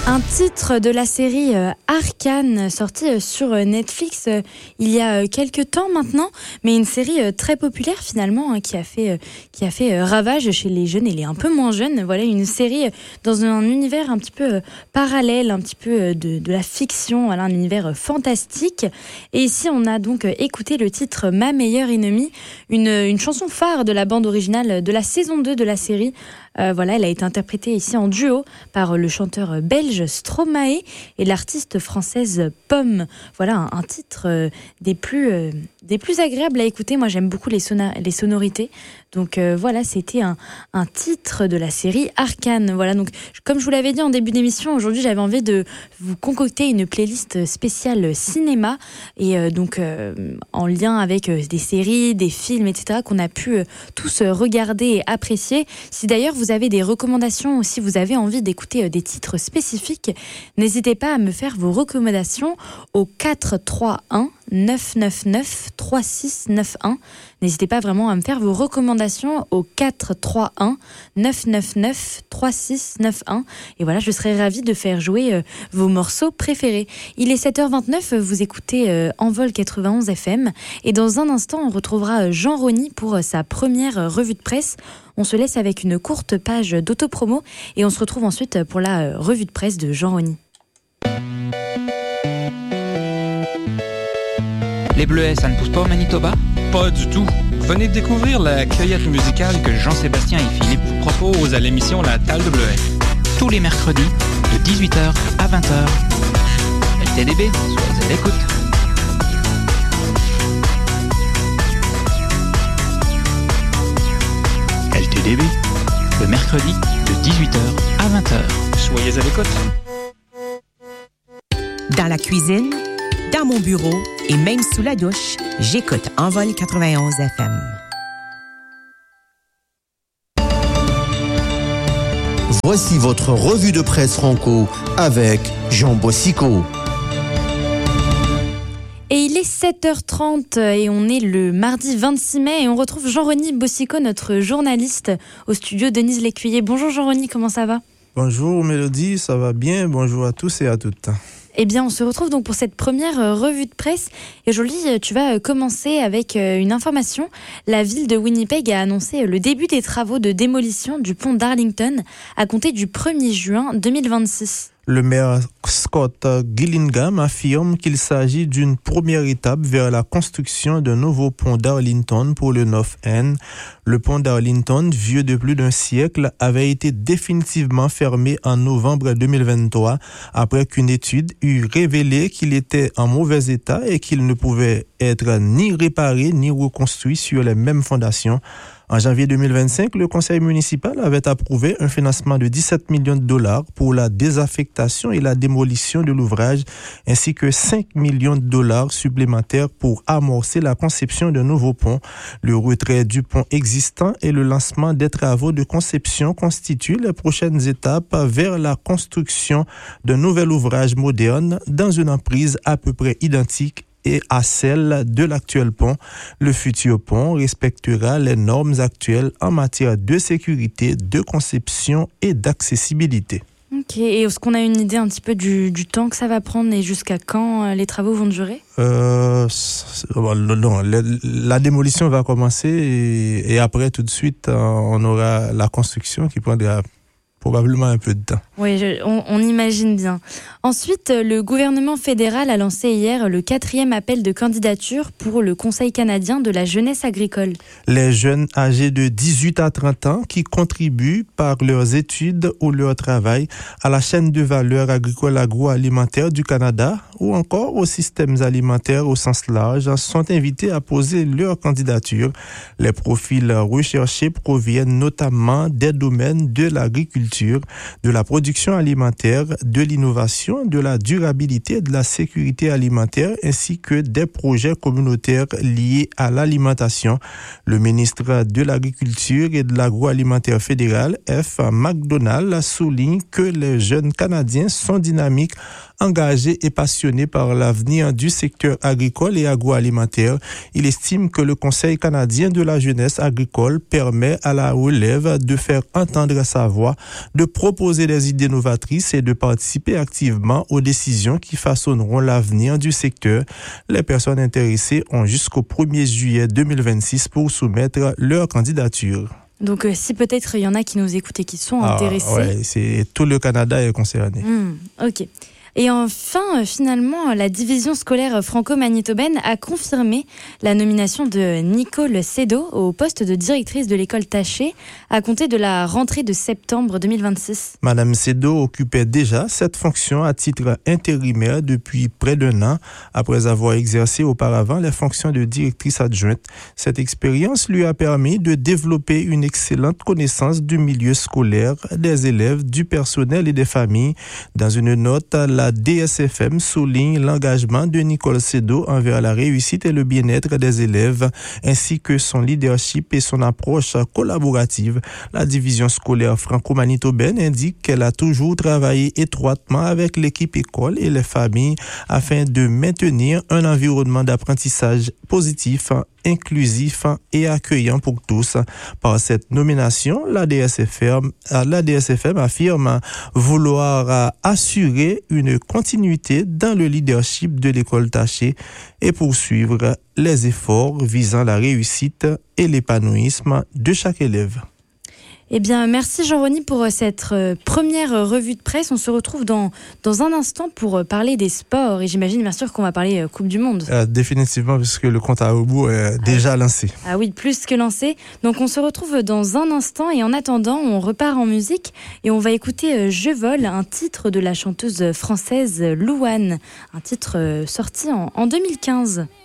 Un titre de la série Arcane, sorti sur Netflix il y a quelques temps maintenant, mais une série très populaire finalement, qui a fait ravage chez les jeunes et les un peu moins jeunes. Voilà, une série dans un univers un petit peu parallèle, un petit peu de la fiction, voilà, un univers fantastique. Et ici, on a donc écouté le titre Ma meilleure ennemie, une chanson phare de la bande originale de la saison 2 de la série. Voilà, elle a été interprétée ici en duo par le chanteur belge Stromae et l'artiste française Pomme. Voilà, un titre des plus agréables à écouter. Moi, j'aime beaucoup les sonorités. Donc voilà, c'était un titre de la série Arcane. Voilà, donc comme je vous l'avais dit en début d'émission, aujourd'hui j'avais envie de vous concocter une playlist spéciale cinéma et donc en lien avec des séries, des films, etc. qu'on a pu tous regarder et apprécier. Si d'ailleurs vous avez des recommandations ou si vous avez envie d'écouter des titres spécifiques, n'hésitez pas à me faire vos recommandations au 431 999 3691. N'hésitez pas vraiment à me faire vos recommandations au 431 999 3691. Et voilà, je serai ravie de faire jouer vos morceaux préférés. Il est 7h29, vous écoutez Envol 91 FM. Et dans un instant, on retrouvera Jean Rony pour sa première revue de presse. On se laisse avec une courte page d'autopromo et on se retrouve ensuite pour la revue de presse de Jean Rony. Les bleuets, ça ne pousse pas au Manitoba? Pas du tout. Venez découvrir la cueillette musicale que Jean-Sébastien et Philippe vous proposent à l'émission La Talle de Bleuets. Tous les mercredis, de 18h à 20h. LTDB, soyez à l'écoute. LTDB, le mercredi, de 18h à 20h. Soyez à l'écoute. Dans la cuisine, dans mon bureau et même sous la douche, j'écoute Envol 91 FM. Voici votre revue de presse franco avec Jean Bossico. Et il est 7h30 et on est le mardi 26 mai et on retrouve Jean-Rony Bossico, notre journaliste, au studio Denise Lécuyer. Bonjour Jean-Rony, comment ça va? Bonjour Mélodie, ça va bien? Bonjour à tous et à toutes. Eh bien, on se retrouve donc pour cette première revue de presse. Et aujourd'hui, tu vas commencer avec une information. La ville de Winnipeg a annoncé le début des travaux de démolition du pont d'Arlington à compter du 1er juin 2026. Le maire Scott Gillingham affirme qu'il s'agit d'une première étape vers la construction d'un nouveau pont d'Arlington pour le North End. Le pont d'Arlington, vieux de plus d'un siècle, avait été définitivement fermé en novembre 2023 après qu'une étude eut révélé qu'il était en mauvais état et qu'il ne pouvait être ni réparé ni reconstruit sur les mêmes fondations. En janvier 2025, le conseil municipal avait approuvé un financement de 17 millions de dollars pour la désaffectation et la démolition de l'ouvrage, ainsi que 5 millions de dollars supplémentaires pour amorcer la conception d'un nouveau pont. Le retrait du pont existant et le lancement des travaux de conception constituent les prochaines étapes vers la construction d'un nouvel ouvrage moderne dans une emprise à peu près identique et à celle de l'actuel pont. Le futur pont respectera les normes actuelles en matière de sécurité, de conception et d'accessibilité. Ok, et est-ce qu'on a une idée un petit peu du temps que ça va prendre et jusqu'à quand les travaux vont durer? Non, la démolition va commencer et après tout de suite on aura la construction qui prendra probablement un peu de temps. Oui, on imagine bien. Ensuite, le gouvernement fédéral a lancé hier le 4e appel de candidature pour le Conseil canadien de la jeunesse agricole. Les jeunes âgés de 18 à 30 ans qui contribuent par leurs études ou leur travail à la chaîne de valeur agricole agroalimentaire du Canada ou encore aux systèmes alimentaires au sens large sont invités à poser leur candidature. Les profils recherchés proviennent notamment des domaines de l'agriculture, de la production alimentaire, de l'innovation, de la durabilité et de la sécurité alimentaire, ainsi que des projets communautaires liés à l'alimentation. Le ministre de l'Agriculture et de l'Agroalimentaire fédéral, F. McDonald, souligne que les jeunes Canadiens sont dynamiques, engagés et passionnés par l'avenir du secteur agricole et agroalimentaire. Il estime que le Conseil canadien de la jeunesse agricole permet à la relève de faire entendre sa voix, de proposer des idées novatrices et de participer activement aux décisions qui façonneront l'avenir du secteur. Les personnes intéressées ont jusqu'au 1er juillet 2026 pour soumettre leur candidature. Donc si peut-être il y en a qui nous écoutent et qui sont intéressés. Ouais, tout le Canada est concerné. Ok. Et enfin, finalement, la division scolaire franco-manitobaine a confirmé la nomination de Nicole Sédot au poste de directrice de l'école Taché à compter de la rentrée de septembre 2026. Madame Sédot occupait déjà cette fonction à titre intérimaire depuis près d'1 an, après avoir exercé auparavant les fonctions de directrice adjointe. Cette expérience lui a permis de développer une excellente connaissance du milieu scolaire, des élèves, du personnel et des familles. Dans une note, la DSFM souligne l'engagement de Nicole Sédot envers la réussite et le bien-être des élèves, ainsi que son leadership et son approche collaborative. La division scolaire franco-manitobaine indique qu'elle a toujours travaillé étroitement avec l'équipe école et les familles afin de maintenir un environnement d'apprentissage positif, inclusif et accueillant pour tous. Par cette nomination, la DSFM affirme vouloir assurer une continuité dans le leadership de l'école Taché et poursuivre les efforts visant la réussite et l'épanouissement de chaque élève. Eh bien, merci Jean-Rony pour cette première revue de presse. On se retrouve dans un instant pour parler des sports. Et j'imagine bien sûr qu'on va parler Coupe du Monde. Définitivement, puisque le compte à rebours est déjà lancé. Ah oui, plus que lancé. Donc on se retrouve dans un instant. Et en attendant, on repart en musique. Et on va écouter Je vole, un titre de la chanteuse française Louane. Un titre sorti en 2015.